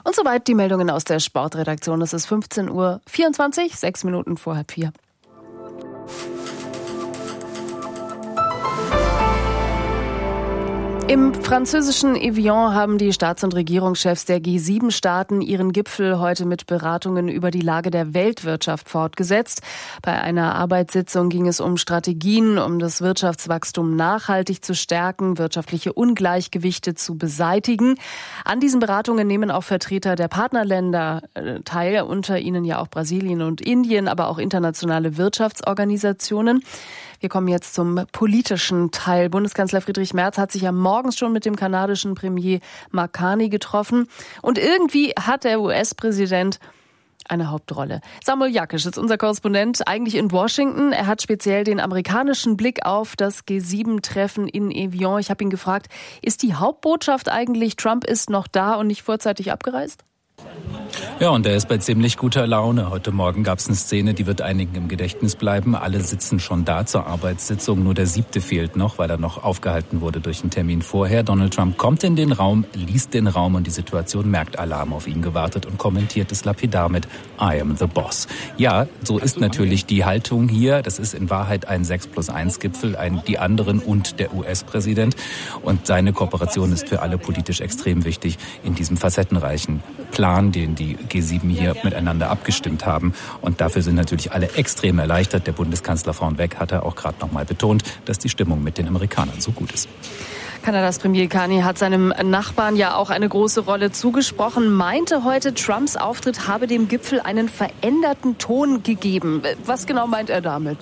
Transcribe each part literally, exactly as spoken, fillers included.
Und soweit die Meldungen aus der Sportredaktion. Es ist fünfzehn Uhr vierundzwanzig, sechs Minuten vor halb vier. Im französischen Evian haben die Staats- und Regierungschefs der G sieben Staaten ihren Gipfel heute mit Beratungen über die Lage der Weltwirtschaft fortgesetzt. Bei einer Arbeitssitzung ging es um Strategien, um das Wirtschaftswachstum nachhaltig zu stärken, wirtschaftliche Ungleichgewichte zu beseitigen. An diesen Beratungen nehmen auch Vertreter der Partnerländer teil, unter ihnen ja auch Brasilien und Indien, aber auch internationale Wirtschaftsorganisationen. Wir kommen jetzt zum politischen Teil. Bundeskanzler Friedrich Merz hat sich ja morgens schon mit dem kanadischen Premier Mark Carney getroffen. Und irgendwie hat der U S-Präsident eine Hauptrolle. Samuel Jakisch ist unser Korrespondent, eigentlich in Washington. Er hat speziell den amerikanischen Blick auf das G sieben Treffen in Evian. Ich habe ihn gefragt, ist die Hauptbotschaft eigentlich, Trump ist noch da und nicht vorzeitig abgereist? Ja, und er ist bei ziemlich guter Laune. Heute Morgen gab es eine Szene, die wird einigen im Gedächtnis bleiben. Alle sitzen schon da zur Arbeitssitzung. Nur der siebte fehlt noch, weil er noch aufgehalten wurde durch einen Termin vorher. Donald Trump kommt in den Raum, liest den Raum und die Situation merkt, Alarm auf ihn gewartet und kommentiert es lapidar mit I am the boss. Ja, so ist natürlich die Haltung hier. Das ist in Wahrheit ein sechs plus eins Gipfel, ein, die anderen und der U S-Präsident. Und seine Kooperation ist für alle politisch extrem wichtig in diesem facettenreichen Plan, den die G sieben hier miteinander abgestimmt haben. Und dafür sind natürlich alle extrem erleichtert. Der Bundeskanzler vornweg hat er auch gerade noch mal betont, dass die Stimmung mit den Amerikanern so gut ist. Kanadas Premier Carney hat seinem Nachbarn ja auch eine große Rolle zugesprochen, meinte heute, Trumps Auftritt habe dem Gipfel einen veränderten Ton gegeben. Was genau meint er damit?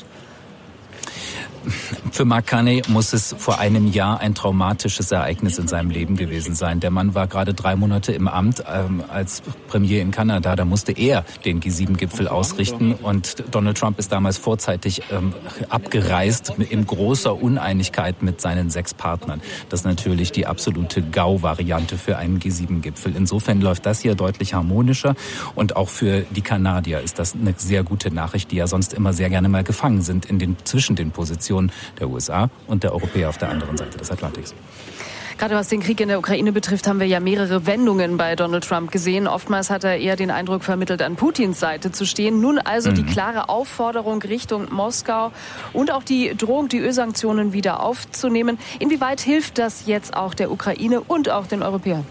Für Mark Carney muss es vor einem Jahr ein traumatisches Ereignis in seinem Leben gewesen sein. Der Mann war gerade drei Monate im Amt ähm, als Premier in Kanada. Da musste er den G sieben Gipfel ausrichten. Und Donald Trump ist damals vorzeitig ähm, abgereist in großer Uneinigkeit mit seinen sechs Partnern. Das ist natürlich die absolute G A U-Variante für einen G sieben Gipfel. Insofern läuft das hier deutlich harmonischer. Und auch für die Kanadier ist das eine sehr gute Nachricht, die ja sonst immer sehr gerne mal gefangen sind in den, zwischen den Positionen der U S A und der Europäer auf der anderen Seite des Atlantiks. Gerade was den Krieg in der Ukraine betrifft, haben wir ja mehrere Wendungen bei Donald Trump gesehen. Oftmals hat er eher den Eindruck vermittelt, an Putins Seite zu stehen. Nun also mhm. die klare Aufforderung Richtung Moskau und auch die Drohung, die Ölsanktionen wieder aufzunehmen. Inwieweit hilft das jetzt auch der Ukraine und auch den Europäern?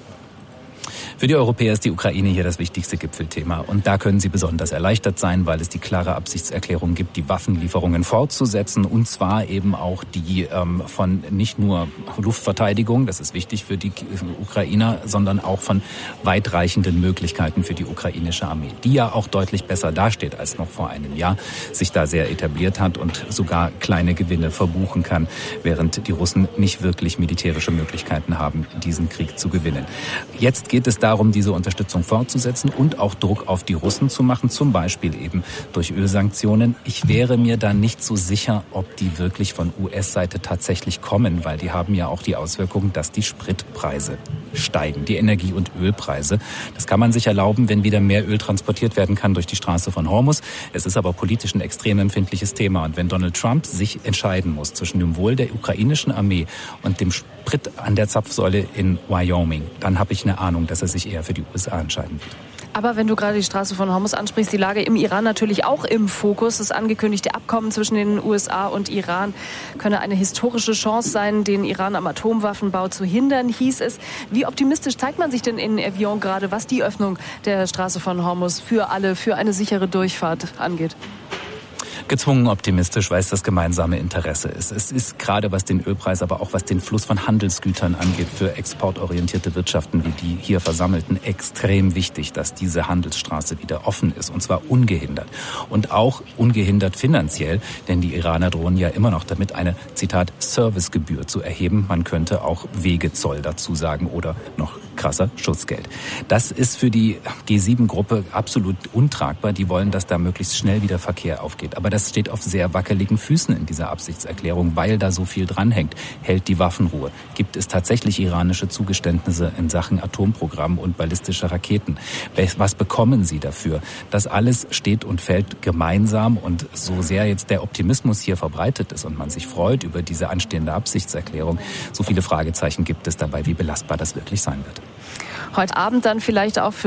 Für die Europäer ist die Ukraine hier das wichtigste Gipfelthema. Und da können sie besonders erleichtert sein, weil es die klare Absichtserklärung gibt, die Waffenlieferungen fortzusetzen. Und zwar eben auch die ähm, von nicht nur Luftverteidigung, das ist wichtig für die Ukrainer, sondern auch von weitreichenden Möglichkeiten für die ukrainische Armee, die ja auch deutlich besser dasteht als noch vor einem Jahr, sich da sehr etabliert hat und sogar kleine Gewinne verbuchen kann, während die Russen nicht wirklich militärische Möglichkeiten haben, diesen Krieg zu gewinnen. Jetzt geht es darum, diese Unterstützung fortzusetzen und auch Druck auf die Russen zu machen, zum Beispiel eben durch Ölsanktionen. Ich wäre mir da nicht so sicher, ob die wirklich von U S-Seite tatsächlich kommen, weil die haben ja auch die Auswirkung, dass die Spritpreise steigen, die Energie- und Ölpreise. Das kann man sich erlauben, wenn wieder mehr Öl transportiert werden kann durch die Straße von Hormuz. Es ist aber politisch ein extrem empfindliches Thema. Und wenn Donald Trump sich entscheiden muss zwischen dem Wohl der ukrainischen Armee und dem Sprit an der Zapfsäule in Wyoming, dann habe ich eine Ahnung, dass er sich eher für die U S A entscheiden wird. Aber wenn du gerade die Straße von Hormuz ansprichst, die Lage im Iran natürlich auch im Fokus. Das angekündigte Abkommen zwischen den U S A und Iran könne eine historische Chance sein, den Iran am Atomwaffenbau zu hindern, hieß es. Wie optimistisch zeigt man sich denn in Evian gerade, was die Öffnung der Straße von Hormuz für alle, für eine sichere Durchfahrt angeht? Gezwungen optimistisch, weil es das gemeinsame Interesse ist. Es ist gerade was den Ölpreis, aber auch was den Fluss von Handelsgütern angeht, für exportorientierte Wirtschaften wie die hier versammelten extrem wichtig, dass diese Handelsstraße wieder offen ist, und zwar ungehindert. Und auch ungehindert finanziell, denn die Iraner drohen ja immer noch damit, eine, Zitat, Servicegebühr zu erheben. Man könnte auch Wegezoll dazu sagen oder noch krasser, Schutzgeld. Das ist für die G sieben Gruppe absolut untragbar. Die wollen, dass da möglichst schnell wieder Verkehr aufgeht. Aber das steht auf sehr wackeligen Füßen in dieser Absichtserklärung, weil da so viel dranhängt. Hält die Waffenruhe? Gibt es tatsächlich iranische Zugeständnisse in Sachen Atomprogramm und ballistische Raketen? Was bekommen sie dafür? Das alles steht und fällt gemeinsam, und so sehr jetzt der Optimismus hier verbreitet ist und man sich freut über diese anstehende Absichtserklärung, so viele Fragezeichen gibt es dabei, wie belastbar das wirklich sein wird. Heute Abend dann vielleicht auch für